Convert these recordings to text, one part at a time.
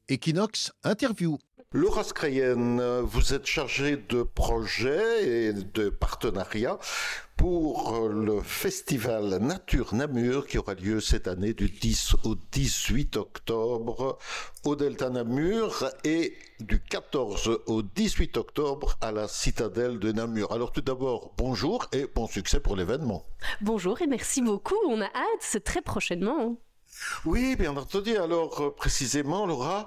Equinox Interview. Laura Scrayen, vous êtes chargée de projets et de partenariats pour le festival Nature Namur qui aura lieu cette année du 10 au 18 octobre au Delta Namur et du 14 au 18 octobre à la citadelle de Namur. Alors tout d'abord, bonjour et bon succès pour l'événement. Bonjour et merci beaucoup, on a hâte, c'est très prochainement. Oui, bien entendu. Alors, précisément, Laura,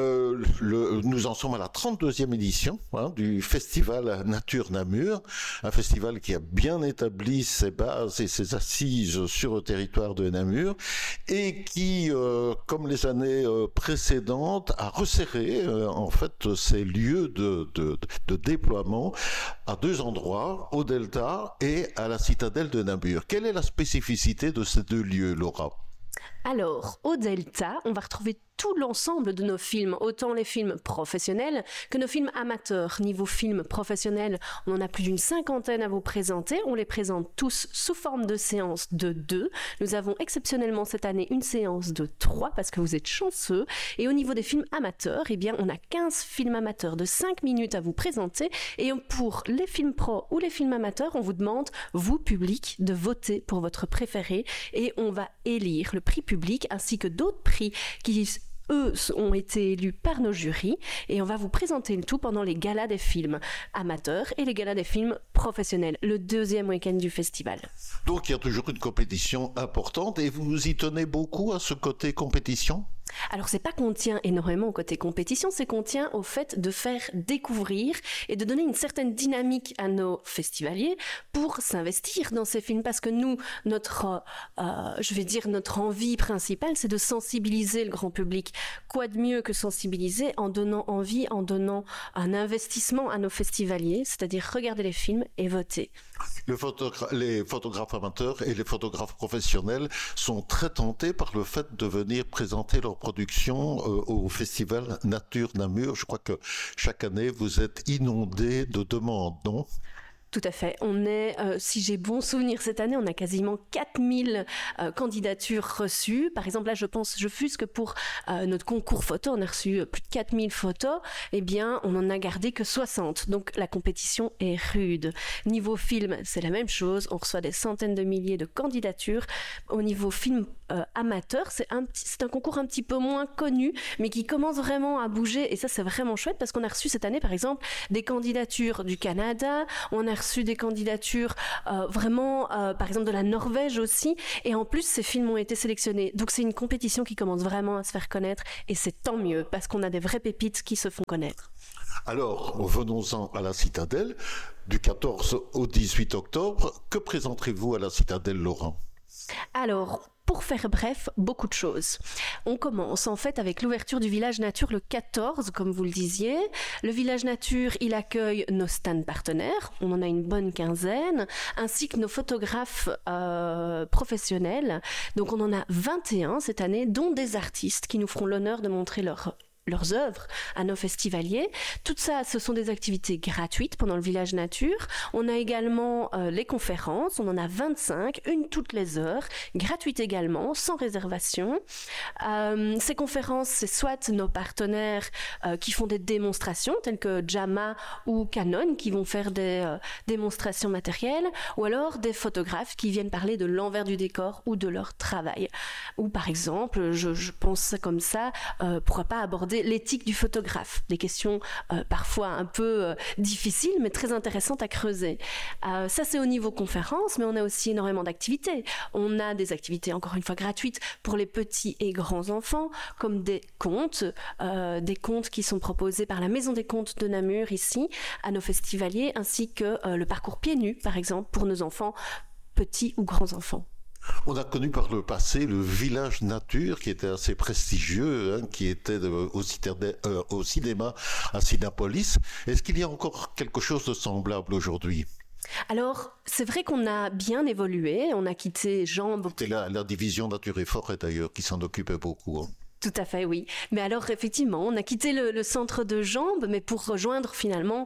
nous en sommes à la 32e édition du Festival Nature Namur, un festival qui a bien établi ses bases et ses assises sur le territoire de Namur et qui, comme les années précédentes, a resserré en fait ses lieux de déploiement à deux endroits, au Delta et à la citadelle de Namur. Quelle est la spécificité de ces deux lieux, Laura ? Alors, au Delta, on va retrouver tout l'ensemble de nos films, autant les films professionnels que nos films amateurs. Niveau film professionnel, on en a plus d'une cinquantaine à vous présenter. On les présente tous sous forme de séances de 2. Nous avons exceptionnellement cette année une séance de 3 parce que vous êtes chanceux. Et au niveau des films amateurs, eh bien, on a 15 films amateurs de 5 minutes à vous présenter. Et pour les films pro ou les films amateurs, on vous demande, vous, public, de voter pour votre préféré. Et on va élire le prix public ainsi que d'autres prix qui eux ont été élus par nos jurys et on va vous présenter le tout pendant les galas des films amateurs et les galas des films professionnels, le deuxième week-end du festival. Donc il y a toujours une compétition importante et vous y tenez beaucoup à ce côté compétition ? Alors c'est pas qu'on tient énormément au côté compétition, c'est qu'on tient au fait de faire découvrir et de donner une certaine dynamique à nos festivaliers pour s'investir dans ces films parce que nous, notre envie principale, c'est de sensibiliser le grand public. Quoi de mieux que sensibiliser en donnant envie, en donnant un investissement à nos festivaliers, c'est-à-dire regarder les films et voter. Les photographes amateurs et les photographes professionnels sont très tentés par le fait de venir présenter leur production au festival Nature Namur. Je crois que chaque année, vous êtes inondés de demandes, non ? Tout à fait. On est, si j'ai bon souvenir cette année, on a quasiment 4000 candidatures reçues. Par exemple, là, je fuse que pour notre concours photo, on a reçu plus de 4000 photos. Eh bien, on en a gardé que 60. Donc, la compétition est rude. Niveau film, c'est la même chose. On reçoit des centaines de milliers de candidatures. Au niveau film amateur, c'est un concours un petit peu moins connu, mais qui commence vraiment à bouger. Et ça, c'est vraiment chouette parce qu'on a reçu cette année, par exemple, des candidatures du Canada. On a reçu des candidatures par exemple de la Norvège aussi, et en plus ces films ont été sélectionnés, donc c'est une compétition qui commence vraiment à se faire connaître et c'est tant mieux parce qu'on a des vraies pépites qui se font connaître. Alors venons-en à la citadelle du 14 au 18 octobre. Que présenterez-vous à la citadelle, Laurent ? Alors, pour faire bref, beaucoup de choses. On commence en fait avec l'ouverture du Village Nature le 14, comme vous le disiez. Le Village Nature, il accueille nos stands partenaires, on en a une bonne quinzaine, ainsi que nos photographes professionnels. Donc on en a 21 cette année, dont des artistes qui nous feront l'honneur de montrer leurs œuvres à nos festivaliers. Tout ça, ce sont des activités gratuites pendant le Village Nature. On a également les conférences, on en a 25, une toutes les heures, gratuites également, sans réservation. Ces conférences, c'est soit nos partenaires qui font des démonstrations, telles que JAMA ou Canon, qui vont faire des démonstrations matérielles, ou alors des photographes qui viennent parler de l'envers du décor ou de leur travail. Ou par exemple, je pense comme ça, pourquoi pas aborder l'éthique du photographe, des questions parfois un peu difficiles mais très intéressantes à creuser. Ça c'est au niveau conférence, mais on a aussi énormément d'activités. On a des activités encore une fois gratuites pour les petits et grands enfants, comme des contes qui sont proposés par la Maison des Contes de Namur ici, à nos festivaliers, ainsi que le parcours pieds nus par exemple pour nos enfants, petits ou grands enfants. On a connu par le passé le Village Nature qui était assez prestigieux, qui était au cinéma à Cinépolis. Est-ce qu'il y a encore quelque chose de semblable aujourd'hui ? Alors, c'est vrai qu'on a bien évolué, on a quitté Jambes. C'était la division Nature et Forêt d'ailleurs qui s'en occupait beaucoup. Tout à fait, oui. Mais alors, effectivement, on a quitté le centre de Jambes, mais pour rejoindre finalement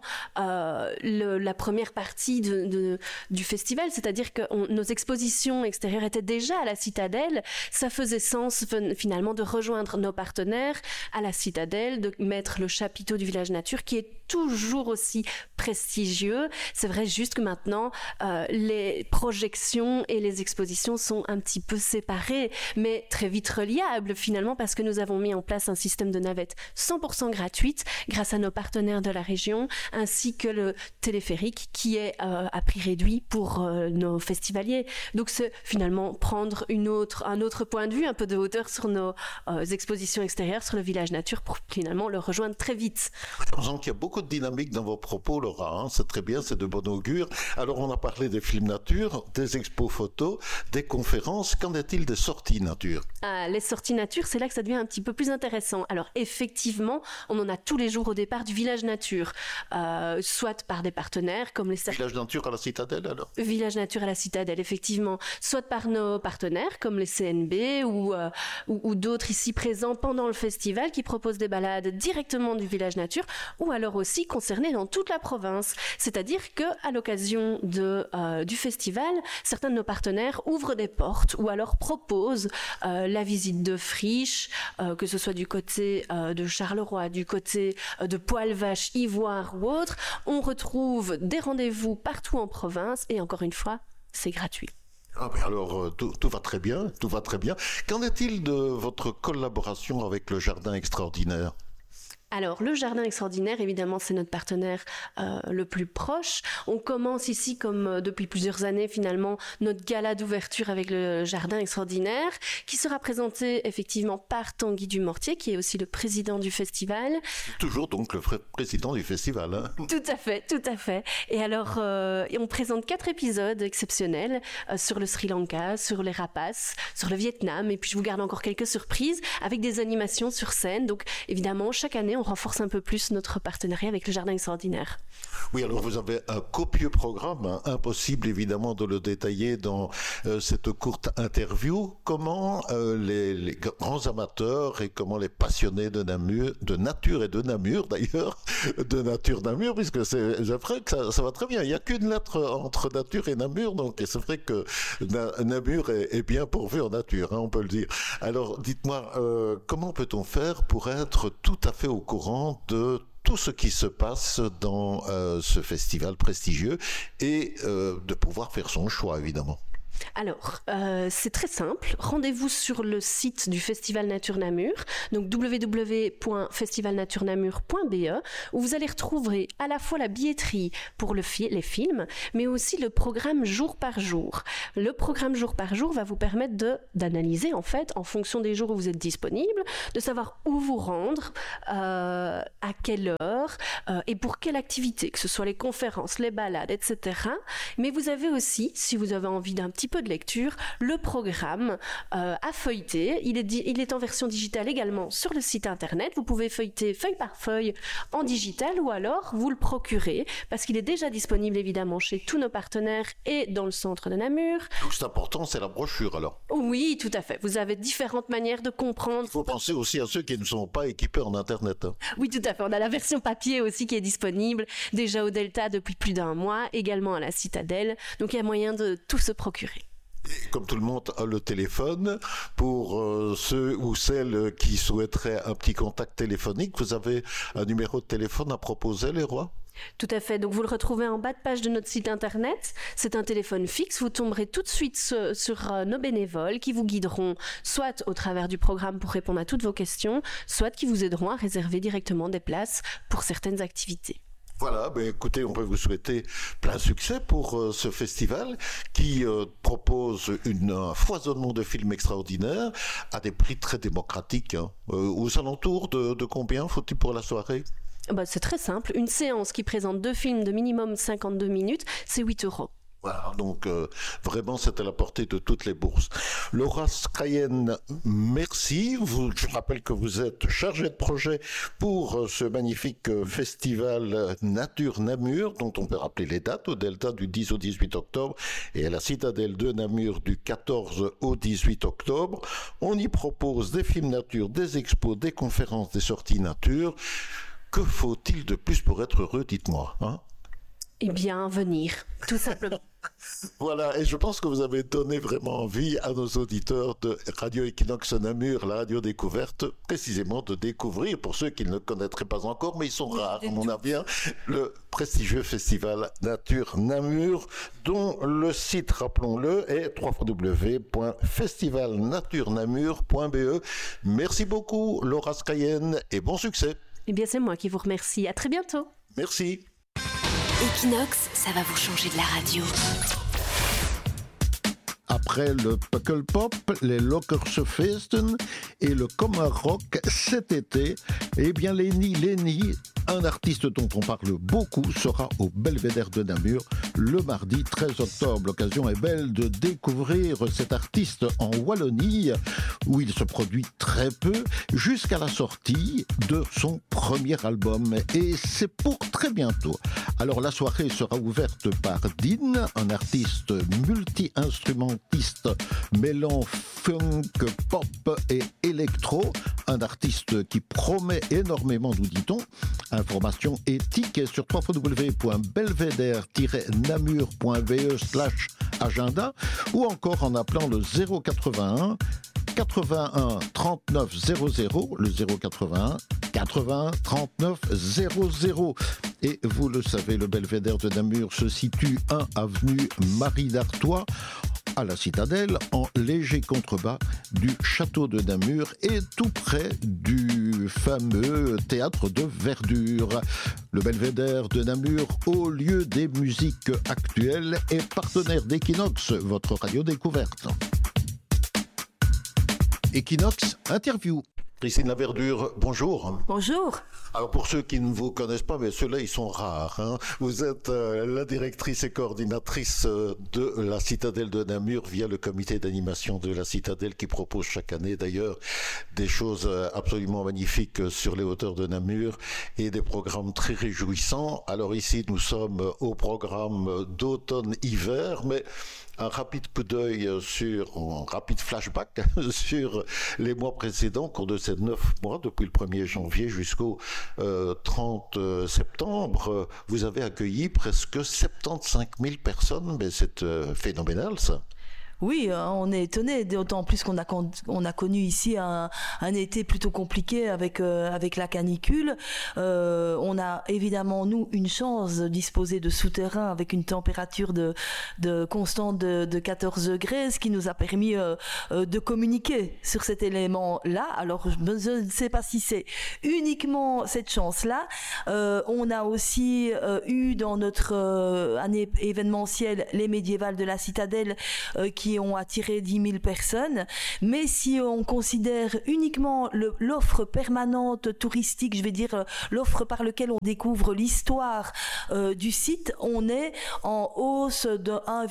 la première partie du festival, c'est-à-dire que nos expositions extérieures étaient déjà à la citadelle. Ça faisait sens finalement de rejoindre nos partenaires à la Citadelle, de mettre le chapiteau du village nature qui est toujours aussi prestigieux. C'est vrai juste que maintenant, les projections et les expositions sont un petit peu séparées, mais très vite reliables finalement parce que nous avons mis en place un système de navettes 100% gratuite grâce à nos partenaires de la région, ainsi que le téléphérique qui est à prix réduit pour nos festivaliers. Donc c'est finalement prendre un autre point de vue, un peu de hauteur sur nos expositions extérieures, sur le village nature pour finalement le rejoindre très vite. On sent qu'il y a beaucoup de dynamique dans vos propos, Laura, hein. C'est très bien, c'est de bon augure. Alors on a parlé des films nature, des expos photos, des conférences. Qu'en est-il des sorties nature? Les sorties nature, c'est là que ça devient un petit peu plus intéressant. Alors effectivement, on en a tous les jours au départ du village nature, soit par des partenaires comme les... Village nature à la Citadelle alors? Village nature à la Citadelle, effectivement. Soit par nos partenaires comme les CNB ou d'autres ici présents pendant le festival qui proposent des balades directement du village nature, ou alors aussi concernés dans toute la province. C'est-à-dire qu'à l'occasion du festival, certains de nos partenaires ouvrent des portes ou alors proposent la visite de friches, que ce soit du côté de Charleroi, du côté de Poil-Vache, Ivoire ou autre. On retrouve des rendez-vous partout en province et encore une fois, c'est gratuit. Ah ben alors, tout va très bien, tout va très bien. Qu'en est-il de votre collaboration avec le Jardin Extraordinaire? Alors, le Jardin Extraordinaire, évidemment, c'est notre partenaire le plus proche. On commence ici, comme depuis plusieurs années, finalement, notre gala d'ouverture avec le Jardin Extraordinaire, qui sera présenté effectivement par Tanguy Dumortier, qui est aussi le président du festival. Toujours donc le président du festival. Hein. Tout à fait, tout à fait. Et alors, on présente 4 épisodes exceptionnels sur le Sri Lanka, sur les rapaces, sur le Vietnam, et puis je vous garde encore quelques surprises avec des animations sur scène. Donc, évidemment, chaque année, on renforce un peu plus notre partenariat avec le Jardin Extraordinaire. Oui, alors vous avez un copieux programme, hein, impossible évidemment de le détailler dans cette courte interview. Comment les grands amateurs et comment les passionnés de nature et de Namur d'ailleurs, de nature Namur, puisque c'est vrai que ça va très bien. Il n'y a qu'une lettre entre nature et Namur, donc c'est vrai que Namur est bien pourvu en nature, hein, on peut le dire. Alors dites-moi, comment peut-on faire pour être tout à fait au courant de tout ce qui se passe dans ce festival prestigieux et de pouvoir faire son choix, évidemment? Alors, c'est très simple. Rendez-vous sur le site du Festival Nature Namur, donc www.festivalnaturenamur.be, où vous allez retrouver à la fois la billetterie pour les films, mais aussi le programme jour par jour. Le programme jour par jour va vous permettre d'analyser, en fait, en fonction des jours où vous êtes disponible, de savoir où vous rendre, à quelle heure, et pour quelle activité, que ce soit les conférences, les balades, etc. Mais vous avez aussi, si vous avez envie d'un petit peu de lecture, le programme à feuilleter. Il est en version digitale également sur le site internet. Vous pouvez feuilleter feuille par feuille en digital ou alors vous le procurez parce qu'il est déjà disponible évidemment chez tous nos partenaires et dans le centre de Namur. Donc c'est important, c'est la brochure alors. Oui, tout à fait. Vous avez différentes manières de comprendre. Il faut penser aussi à ceux qui ne sont pas équipés en internet. Hein. Oui, tout à fait. On a la version papier aussi qui est disponible déjà au Delta depuis plus d'1 mois, également à la Citadelle. Donc il y a moyen de tout se procurer. Et comme tout le monde a le téléphone, pour ceux ou celles qui souhaiteraient un petit contact téléphonique, vous avez un numéro de téléphone à proposer, les rois? Tout à fait. Donc vous le retrouvez en bas de page de notre site internet. C'est un téléphone fixe. Vous tomberez tout de suite sur nos bénévoles qui vous guideront soit au travers du programme pour répondre à toutes vos questions, soit qui vous aideront à réserver directement des places pour certaines activités. Voilà, ben écoutez, on peut vous souhaiter plein succès pour ce festival qui propose un foisonnement de films extraordinaires à des prix très démocratiques. Hein. Aux alentours de combien faut-il pour la soirée? C'est très simple. Une séance qui présente 2 films de minimum 52 minutes, c'est 8 €. Voilà, donc vraiment c'est à la portée de toutes les bourses. Laura Skrayen, merci. Je rappelle que vous êtes chargée de projet pour ce magnifique festival Nature Namur, dont on peut rappeler les dates, au Delta du 10 au 18 octobre et à la Citadelle de Namur du 14 au 18 octobre. On y propose des films nature, des expos, des conférences, des sorties nature. Que faut-il de plus pour être heureux, dites-moi, hein? Eh bien, venir, tout simplement. Voilà, et je pense que vous avez donné vraiment envie à nos auditeurs de Radio Equinox Namur, la radio découverte, précisément de découvrir, pour ceux qui ne le connaîtraient pas encore, mais ils sont rares, à mon avis, le prestigieux festival Nature Namur, dont le site, rappelons-le, est www.festivalnaturenamur.be. Merci beaucoup, Laura Scayen, et bon succès. Eh bien, c'est moi qui vous remercie. À très bientôt. Merci. Equinox, ça va vous changer de la radio. Après le Pukkelpop, les Lokkersfeesten et le Kommerrock cet été, eh bien Lenny, un artiste dont on parle beaucoup, sera au Belvédère de Namur le mardi 13 octobre. L'occasion est belle de découvrir cet artiste en Wallonie, où il se produit très peu, jusqu'à la sortie de son premier album. Et c'est pour très bientôt. Alors la soirée sera ouverte par Dean, un artiste multi-instrumentiste mêlant funk, pop et électro, un artiste qui promet énormément, nous dit-on. Information et tickets sur www.belvedere-namur.be/agenda ou encore en appelant le 081 81 39 00, le 081 81 39 00. Et vous le savez, le Belvédère de Namur se situe 1 avenue Marie d'Artois, à la Citadelle, en léger contrebas du château de Namur et tout près du fameux théâtre de verdure. Le Belvédère de Namur, au lieu des musiques actuelles, est partenaire d'Equinox, votre radio découverte. Equinox Interview. Christine Laverdure, bonjour. Bonjour. Alors pour ceux qui ne vous connaissent pas, mais ceux-là ils sont rares, hein. Vous êtes la directrice et coordinatrice de la Citadelle de Namur via le comité d'animation de la Citadelle qui propose chaque année d'ailleurs des choses absolument magnifiques sur les hauteurs de Namur et des programmes très réjouissants. Alors ici nous sommes au programme d'automne-hiver, mais un rapide coup d'œil un rapide flashback sur les mois précédents, au cours de ces 9 mois, depuis le 1er janvier jusqu'au 30 septembre, vous avez accueilli presque 75 000 personnes, mais c'est phénoménal ça. Oui, on est étonné, d'autant plus qu'on a connu ici un été plutôt compliqué avec la canicule. On a évidemment, nous, une chance de disposer de souterrains avec une température de constante de 14 degrés, ce qui nous a permis de communiquer sur cet élément-là. Alors, je ne sais pas si c'est uniquement cette chance-là. On a aussi eu dans notre année événementielle les médiévales de la Citadelle qui ont attiré 10 000 personnes. Mais si on considère uniquement l'offre permanente touristique, je vais dire l'offre par laquelle on découvre l'histoire du site, on est en hausse de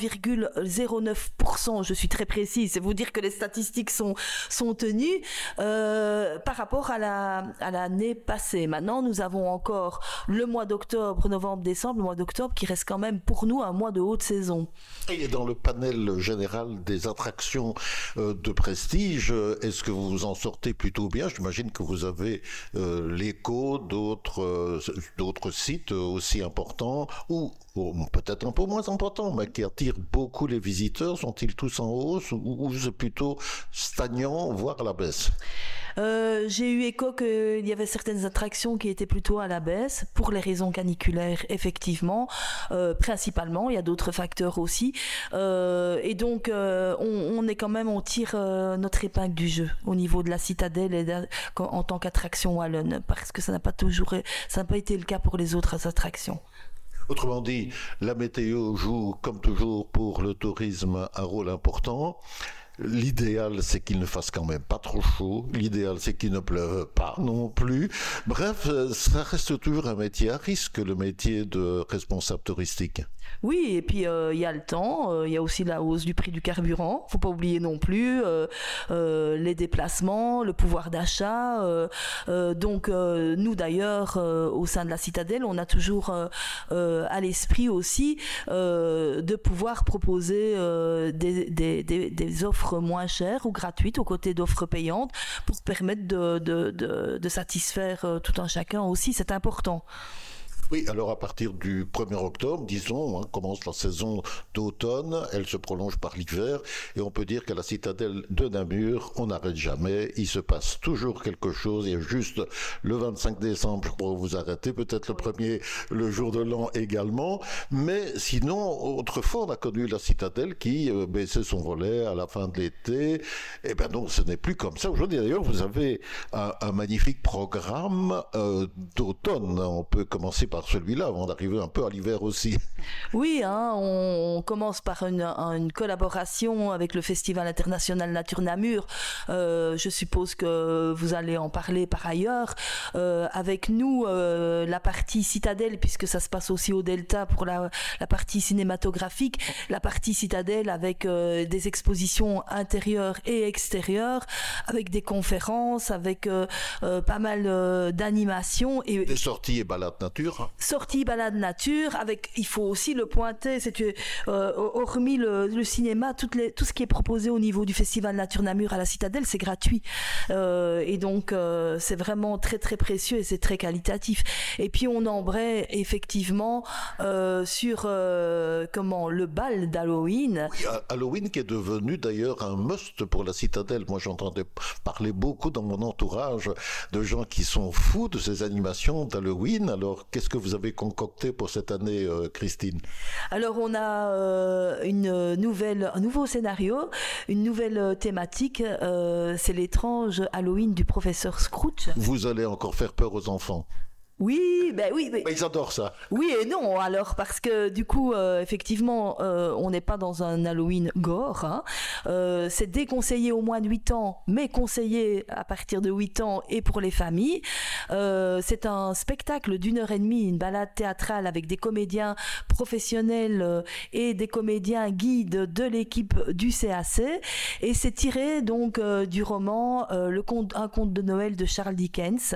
1,09%. Je suis très précise, c'est vous dire que les statistiques sont tenues par rapport à l'année passée. Maintenant, nous avons encore le mois d'octobre, novembre, décembre, le mois d'octobre qui reste quand même pour nous un mois de haute saison. Et dans le panel général des attractions de prestige, est-ce que vous vous en sortez plutôt bien? J'imagine que vous avez l'écho d'autres sites aussi importants ou peut-être un peu moins importants, mais qui attirent beaucoup les visiteurs. Sont-ils tous en hausse ou c'est plutôt stagnant, voire à la baisse? J'ai eu écho qu'il y avait certaines attractions qui étaient plutôt à la baisse pour les raisons caniculaires, effectivement, principalement. Il y a d'autres facteurs aussi, et donc on est quand même, on tire notre épingle du jeu au niveau de la Citadelle et en tant qu'attraction wallonne, parce que ça n'a pas été le cas pour les autres attractions. Autrement dit, la météo joue comme toujours pour le tourisme un rôle important. L'idéal, c'est qu'il ne fasse quand même pas trop chaud. L'idéal, c'est qu'il ne pleuve pas non plus. Bref, ça reste toujours un métier à risque, le métier de responsable touristique. Oui, et puis il y a le temps, il y a aussi la hausse du prix du carburant. Faut pas oublier non plus les déplacements, le pouvoir d'achat. Donc nous d'ailleurs, au sein de la Citadelle, on a toujours à l'esprit aussi de pouvoir proposer des offres moins chères ou gratuites aux côtés d'offres payantes pour permettre de satisfaire tout un chacun aussi. C'est important. Oui, alors à partir du 1er octobre, disons, commence la saison d'automne, elle se prolonge par l'hiver, et on peut dire qu'à la citadelle de Namur, on n'arrête jamais, il se passe toujours quelque chose, il y a juste le 25 décembre pour vous arrêter, peut-être le 1er, le jour de l'an également, mais sinon, autrefois, on a connu la citadelle qui baissait son volet à la fin de l'été, et bien donc ce n'est plus comme ça. Aujourd'hui, d'ailleurs, vous avez un magnifique programme d'automne, on peut commencer par celui-là avant d'arriver un peu à l'hiver aussi. Oui, on commence par une collaboration avec le Festival international Nature Namur. Je suppose que vous allez en parler par ailleurs. Avec nous, la partie citadelle, puisque ça se passe aussi au Delta pour la partie cinématographique, la partie citadelle avec des expositions intérieures et extérieures, avec des conférences, avec pas mal d'animations. Et des sorties et balades nature. Sortie balade nature, avec, il faut aussi le pointer, c'est que hormis le cinéma, tout ce qui est proposé au niveau du Festival Nature Namur à la Citadelle, c'est gratuit. Et donc, c'est vraiment très très précieux et c'est très qualitatif. Et puis on embraye effectivement sur le bal d'Halloween. Oui, Halloween qui est devenu d'ailleurs un must pour la Citadelle. Moi j'entendais parler beaucoup dans mon entourage de gens qui sont fous de ces animations d'Halloween. Alors qu'est-ce que vous avez concocté pour cette année, Christine? Alors on a un nouveau scénario, une nouvelle thématique, c'est l'étrange Halloween du professeur Scrooge. Vous allez encore faire peur aux enfants? Oui. Ils adorent ça. Oui et non, alors, parce que du coup, effectivement, on n'est pas dans un Halloween gore. C'est déconseillé au moins de 8 ans, mais conseillé à partir de 8 ans et pour les familles. C'est un spectacle d'1h30, une balade théâtrale avec des comédiens professionnels et des comédiens guides de l'équipe du CAC. Et c'est tiré donc du roman Un conte de Noël de Charles Dickens.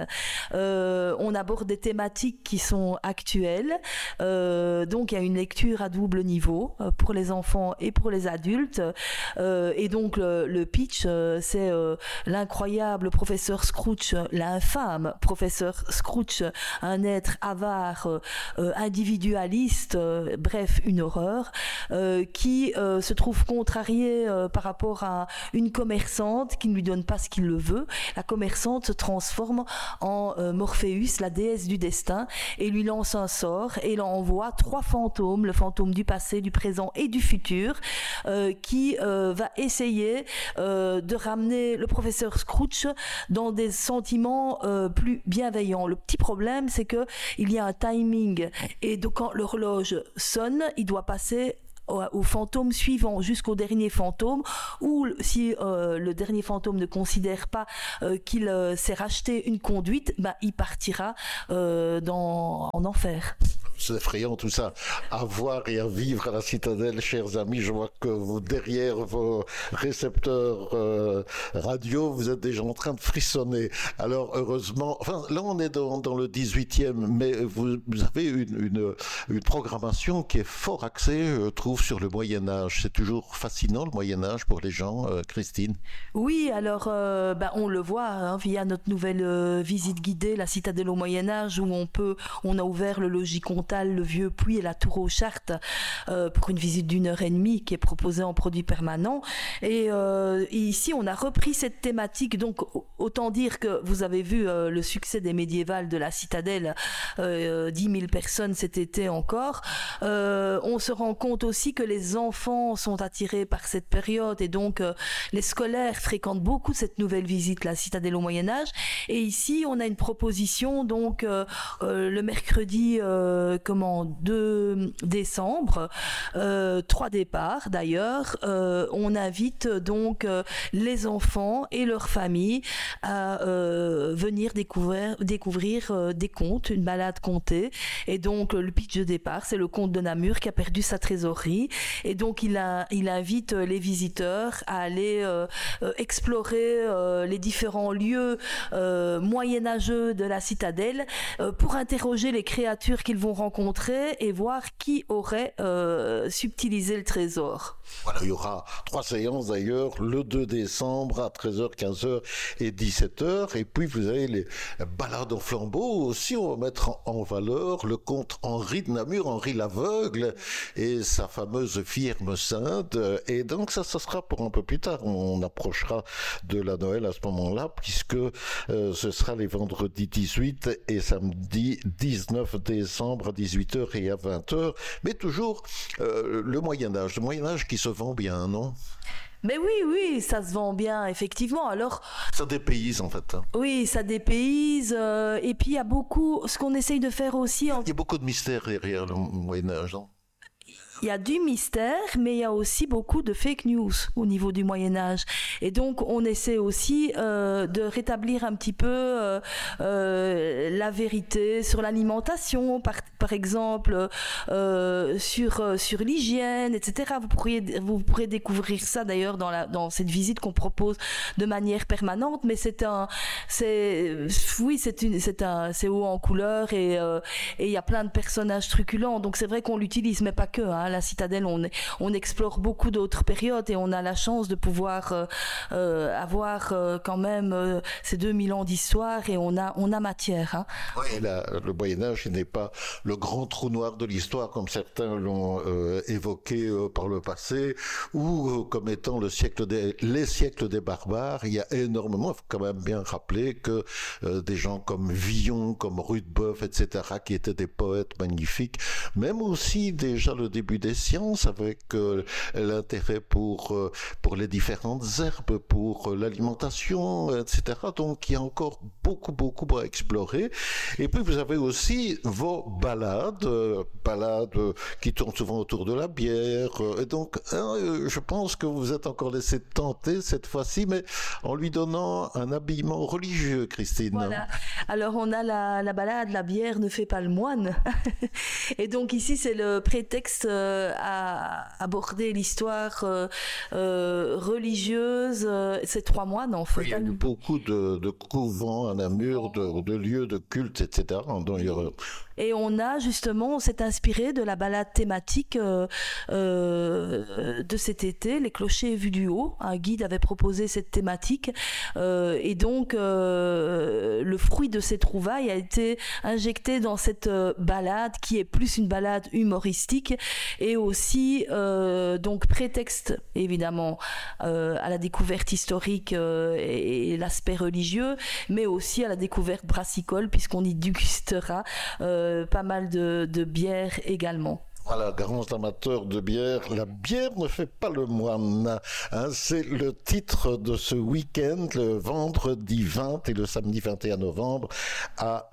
On aborde des thématiques qui sont actuelles. Donc il y a une lecture à double niveau pour les enfants et pour les adultes. Et donc le pitch, c'est l'incroyable professeur Scrooge, l'infâme professeur Scrooge, un être avare, individualiste, bref, une horreur, qui se trouve contrarié par rapport à une commerçante qui ne lui donne pas ce qu'il le veut. La commerçante se transforme en Morpheus, la déesse du destin, et lui lance un sort et il envoie 3 fantômes, le fantôme du passé, du présent et du futur, qui va essayer de ramener le professeur Scrooge dans des sentiments plus bienveillants. Le petit problème, c'est que il y a un timing, et donc quand l'horloge sonne, il doit passer au fantôme suivant, jusqu'au dernier fantôme, ou si le dernier fantôme ne considère pas qu'il s'est racheté une conduite, il partira en enfer. C'est effrayant tout ça. À voir et à vivre à la Citadelle, chers amis. Je vois que vous, derrière vos récepteurs radio, vous êtes déjà en train de frissonner. Alors heureusement, là on est dans le 18e, mais vous avez une programmation qui est fort axée, je trouve, sur le Moyen-Âge. C'est toujours fascinant le Moyen-Âge pour les gens, Christine? Oui, alors on le voit via notre nouvelle visite guidée, la Citadelle au Moyen-Âge, où on a ouvert le logis comtal, le Vieux Puy et la Tour aux Chartes pour une visite d'1h30 qui est proposée en produit permanent. Et ici, on a repris cette thématique. Donc, autant dire que vous avez vu le succès des médiévales de la Citadelle, 10 000 personnes cet été encore. On se rend compte aussi que les enfants sont attirés par cette période, et donc les scolaires fréquentent beaucoup cette nouvelle visite, la Citadelle au Moyen-Âge. Et ici, on a une proposition, donc le mercredi 2 décembre, 3 départs d'ailleurs. On invite donc les enfants et leurs familles à venir découvrir des contes, une balade contée. Et donc le pitch de départ, c'est le comte de Namur qui a perdu sa trésorerie, et donc il invite les visiteurs à aller explorer les différents lieux moyenâgeux de la Citadelle pour interroger les créatures qu'ils vont rencontrer et voir qui aurait subtilisé le trésor. Voilà, il y aura 3 séances d'ailleurs, le 2 décembre à 13h, 15h et 17h. Et puis vous vous avez les balades au flambeau aussi, on va mettre en valeur le comte Henri de Namur, Henri l'aveugle et sa fameuse firme sainte. Et donc ça sera pour un peu plus tard. On approchera de la Noël à ce moment-là, puisque ce sera les vendredis 18 et samedi 19 décembre à 18h et à 20h. Mais toujours le Moyen-Âge qui se vend bien, non ? Mais oui, ça se vend bien, effectivement. Alors, ça dépayse, en fait. Oui, ça dépayse. Et puis, il y a beaucoup... Ce qu'on essaye de faire aussi... Il y a beaucoup de mystères derrière le Moyen-Âge, non ? Il y a du mystère, mais il y a aussi beaucoup de fake news au niveau du Moyen-Âge. Et donc, on essaie aussi de rétablir un petit peu la vérité sur l'alimentation, par exemple, sur l'hygiène, etc. Vous pourrez découvrir ça d'ailleurs dans cette visite qu'on propose de manière permanente, mais c'est haut en couleur et il y a plein de personnages truculents. Donc, c'est vrai qu'on l'utilise, mais pas que, hein. La Citadelle, on explore beaucoup d'autres périodes et on a la chance de pouvoir avoir quand même ces 2000 ans d'histoire et on a matière. Hein. Oui, le Moyen-Âge n'est pas le grand trou noir de l'histoire comme certains l'ont évoqué par le passé ou comme étant les siècles des barbares. Il y a énormément, il faut quand même bien rappeler que des gens comme Villon, comme Rudebeuf, etc., qui étaient des poètes magnifiques, même aussi déjà le début des sciences avec l'intérêt pour les différentes herbes, pour l'alimentation, etc. Donc il y a encore beaucoup à explorer. Et puis vous avez aussi vos balades qui tournent souvent autour de la bière. Et donc je pense que vous êtes encore laissé tenter cette fois-ci, mais en lui donnant un habillement religieux, Christine. Voilà. Alors on a la balade, la bière ne fait pas le moine. Et donc ici c'est le prétexte à aborder l'histoire religieuse. C'est 3 moines en fait. Il y a eu beaucoup de couvents à Namur, de lieux de culte, etc. Et on s'est inspiré de la balade thématique de cet été, les clochers vus du haut. Un guide avait proposé cette thématique et donc le fruit de ces trouvailles a été injecté dans cette balade qui est plus une balade humoristique et aussi donc prétexte évidemment à la découverte historique et l'aspect religieux, mais aussi à la découverte brassicole puisqu'on y dégustera pas mal de bières également. Voilà, grands amateurs de bière, la bière ne fait pas le moine. Hein, c'est le titre de ce week-end, le vendredi 20 et le samedi 21 novembre à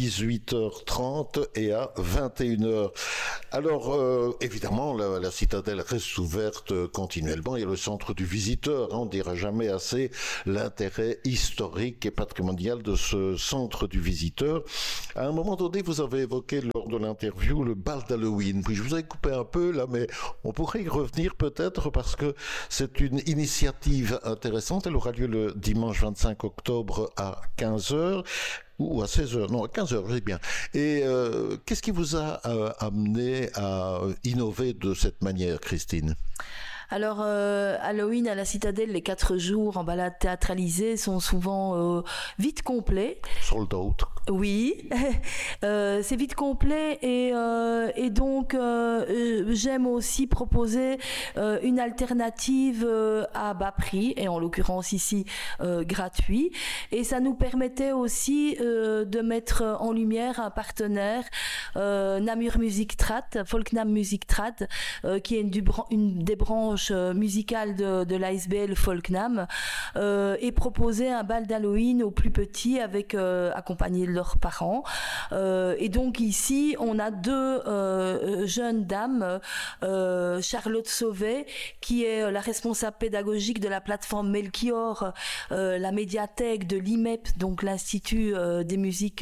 18h30 et à 21h. Alors, évidemment, la Citadelle reste ouverte continuellement. Il y a le centre du visiteur. Hein, on ne dira jamais assez l'intérêt historique et patrimonial de ce centre du visiteur. À un moment donné, vous avez évoqué lors de l'interview le bal d'Halloween. Puis je vous ai coupé un peu là, mais on pourrait y revenir peut-être parce que c'est une initiative intéressante. Elle aura lieu le dimanche 25 octobre à 15h. Ou à 16h, non, à 15h, je sais bien. Et qu'est-ce qui vous a amené à innover de cette manière, Christine ? Alors, Halloween à la Citadelle, les 4 jours en balade théâtralisée sont souvent vite complets. Sold out. Oui, c'est vite complet et donc j'aime aussi proposer une alternative à bas prix et en l'occurrence ici gratuit. Et ça nous permettait aussi de mettre en lumière un partenaire, Namur Music Trad, Folknam Music Trad, qui est une des branches musicale de l'ASBL Folknam et proposer un bal d'Halloween aux plus petits avec accompagnés de leurs parents. Et donc ici, on a 2 jeunes dames, Charlotte Sauvé, qui est la responsable pédagogique de la plateforme Melchior, la médiathèque de l'IMEP, donc l'Institut des musiques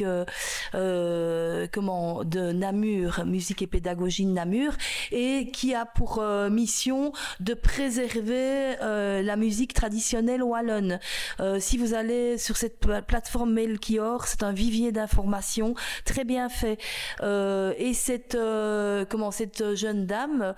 de Namur, musique et pédagogie de Namur, et qui a pour mission de préserver la musique traditionnelle wallonne. Si vous allez sur cette plateforme Melchior, c'est un vivier d'informations très bien fait. Et cette jeune dame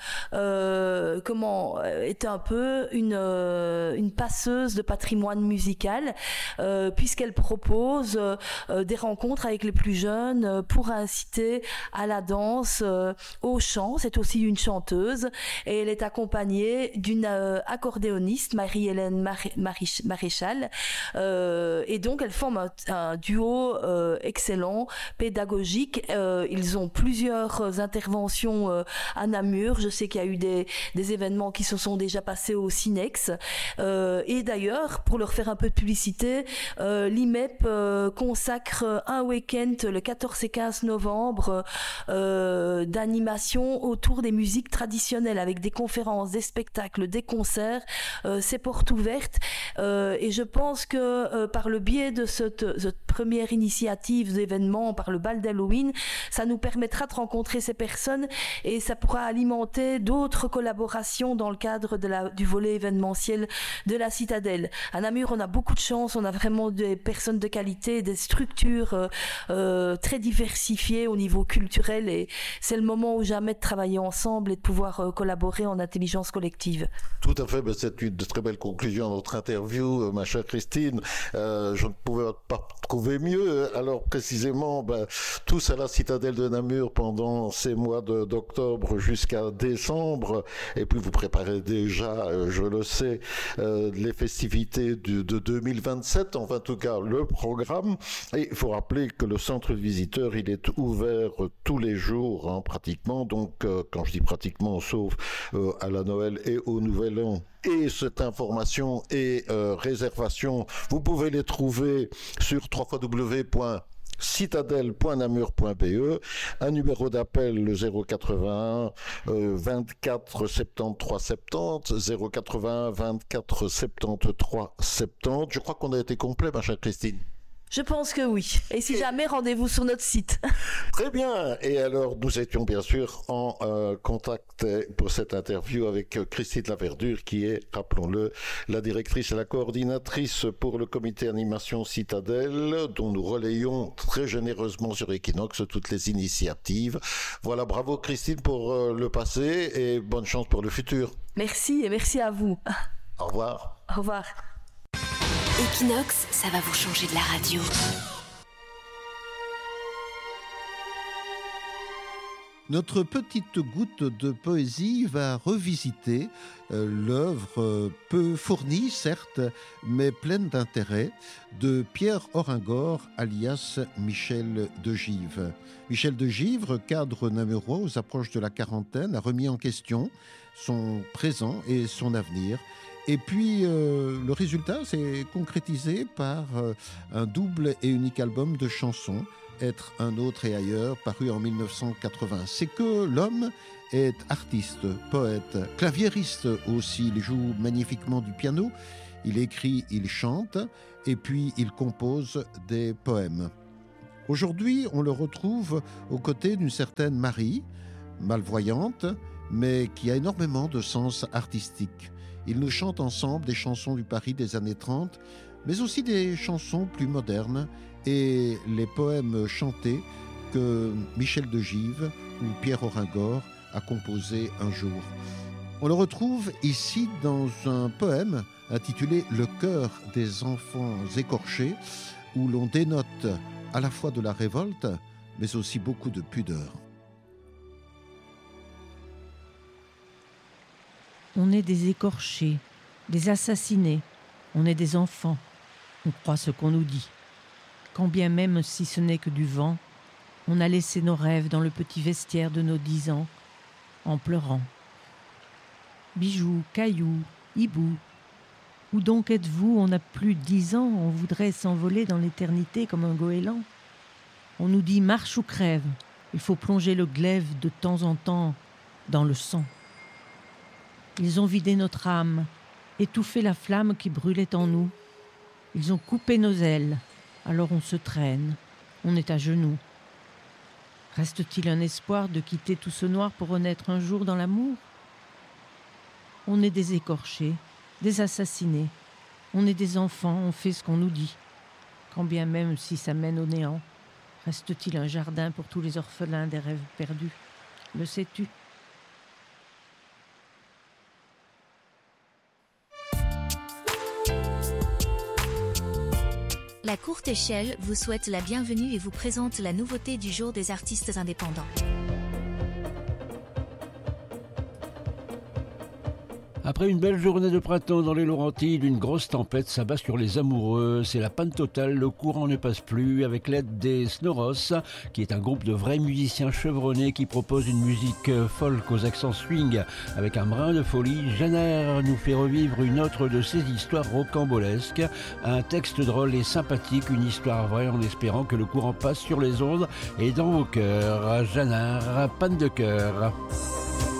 est un peu une passeuse de patrimoine musical, puisqu'elle propose des rencontres avec les plus jeunes pour inciter à la danse, au chant. C'est aussi une chanteuse et elle est accompagnée d'une accordéoniste, Marie-Hélène Maréchal, et donc elles forment un duo excellent, pédagogique. Ils ont plusieurs interventions à Namur. Je sais qu'il y a eu des événements qui se sont déjà passés au Cinex, et d'ailleurs, pour leur faire un peu de publicité, l'IMEP consacre un week-end le 14 et 15 novembre d'animation autour des musiques traditionnelles, avec des conférences, des spectacles, des concerts. C'est porte ouverte, et je pense que par le biais de cette première initiative d'événement, par le bal d'Halloween, ça nous permettra de rencontrer ces personnes et ça pourra alimenter d'autres collaborations dans le cadre du volet événementiel de la Citadelle. À Namur, on a beaucoup de chance, on a vraiment des personnes de qualité, des structures très diversifiées au niveau culturel, et c'est le moment ou jamais de travailler ensemble et de pouvoir collaborer en intelligence collective. Tout à fait, c'est une très belle conclusion à notre interview, ma chère Christine. Je ne pouvais pas trouver mieux. Alors précisément, tous à la Citadelle de Namur pendant ces mois d'octobre jusqu'à décembre, et puis vous préparez déjà, je le sais, les festivités de 2027, enfin en tout cas le programme. Et il faut rappeler que le centre visiteur, il est ouvert tous les jours, pratiquement, donc quand je dis pratiquement, sauf à la Noël et au Nouvel An. Et cette information et réservation, vous pouvez les trouver sur www.citadelle.namur.be, un numéro d'appel le 081 24 73 70, 081 24 73 70. Je crois qu'on a été complet, ma chère Christine. Je pense que oui. Et si jamais, rendez-vous sur notre site. Très bien. Et alors, nous étions bien sûr en contact pour cette interview avec Christine Laverdure, qui est, rappelons-le, la directrice et la coordinatrice pour le comité animation Citadelle, dont nous relayons très généreusement sur Equinox toutes les initiatives. Voilà, bravo Christine pour le passé et bonne chance pour le futur. Merci, et merci à vous. Au revoir. Au revoir. Equinox, ça va vous changer de la radio. Notre petite goutte de poésie va revisiter l'œuvre peu fournie, certes, mais pleine d'intérêt, de Pierre Horingor, alias Michel de Givre. Michel de Givre, cadre namurois aux approches de la quarantaine, a remis en question son présent et son avenir. Et puis, le résultat s'est concrétisé par un double et unique album de chansons, Être un autre et ailleurs, paru en 1980. C'est que l'homme est artiste, poète, claviériste aussi. Il joue magnifiquement du piano, il écrit, il chante, et puis il compose des poèmes. Aujourd'hui, on le retrouve aux côtés d'une certaine Marie, malvoyante, mais qui a énormément de sens artistique. Ils nous chantent ensemble des chansons du Paris des années 30, mais aussi des chansons plus modernes et les poèmes chantés que Michel de Givre ou Pierre Horingor a composés un jour. On le retrouve ici dans un poème intitulé « Le cœur des enfants écorchés » où l'on dénote à la fois de la révolte, mais aussi beaucoup de pudeur. On est des écorchés, des assassinés, on est des enfants, on croit ce qu'on nous dit. Quand bien même si ce n'est que du vent, on a laissé nos rêves dans le petit vestiaire de nos 10 ans, en pleurant. Bijoux, cailloux, hiboux, où donc êtes-vous? On n'a plus 10 ans, on voudrait s'envoler dans l'éternité comme un goéland. On nous dit marche ou crève, il faut plonger le glaive de temps en temps dans le sang. Ils ont vidé notre âme, étouffé la flamme qui brûlait en nous. Ils ont coupé nos ailes, alors on se traîne, on est à genoux. Reste-t-il un espoir de quitter tout ce noir pour renaître un jour dans l'amour? On est des écorchés, des assassinés. On est des enfants, on fait ce qu'on nous dit. Quand bien même si ça mène au néant, reste-t-il un jardin pour tous les orphelins des rêves perdus? Le sais-tu? La Courte Échelle vous souhaite la bienvenue et vous présente la nouveauté du jour des artistes indépendants. Après une belle journée de printemps dans les Laurentides, une grosse tempête s'abat sur les amoureux. C'est la panne totale, le courant ne passe plus. Avec l'aide des Snoros, qui est un groupe de vrais musiciens chevronnés qui propose une musique folk aux accents swing avec un brin de folie, Jeannère nous fait revivre une autre de ses histoires rocambolesques. Un texte drôle et sympathique, une histoire vraie en espérant que le courant passe sur les ondes et dans vos cœurs. Jeannère, panne de cœur.